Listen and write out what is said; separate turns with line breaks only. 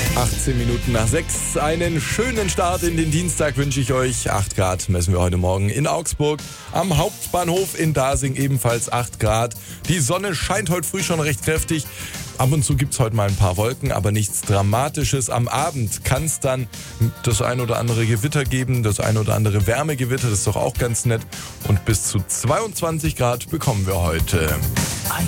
18 Minuten nach 6. Einen schönen Start in den Dienstag wünsche ich euch. 8 Grad messen wir heute Morgen in Augsburg. Am Hauptbahnhof in Dasing ebenfalls 8 Grad. Die Sonne scheint heute früh schon recht kräftig. Ab und zu gibt es heute mal ein paar Wolken, aber nichts Dramatisches. Am Abend kann es dann das ein oder andere Gewitter geben, das ein oder andere Wärmegewitter. Das ist doch auch ganz nett. Und bis zu 22 Grad bekommen wir heute.